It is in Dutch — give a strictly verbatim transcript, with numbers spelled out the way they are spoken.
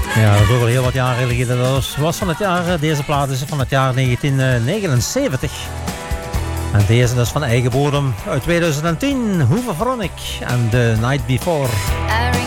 Ja, dat is ook al heel wat jaren geleden. Dat was van het jaar, deze plaat is van het jaar negentien negenenzeventig. En deze is van eigen bodem uit tweeduizend tien. Hoover Phonic en The Night Before. I